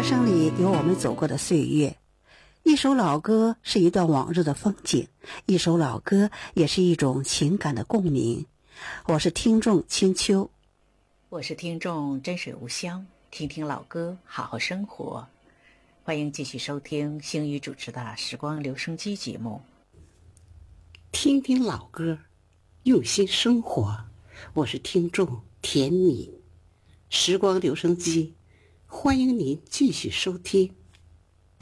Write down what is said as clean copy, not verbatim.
歌声里有我们走过的岁月，一首老歌是一段往日的风景，一首老歌也是一种情感的共鸣。我是听众清秋， 我是听众真水无香，听听老歌，好好生活。欢迎继续收听星宇主持的时光留声机节目。 听听老歌，用心生活。我是听众田米，时光留声机，欢迎您继续收听。